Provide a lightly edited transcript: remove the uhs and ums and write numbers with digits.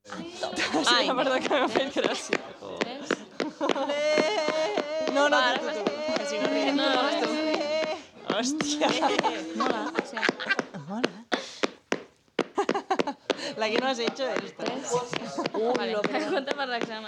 Sí, la veritat que m'ha fet gràcia. No, tu. Que si no riem, tu vols tu. Hòstia. Mola, sí. Mola. La que no has hecho esta. Vale, compte per l'examen.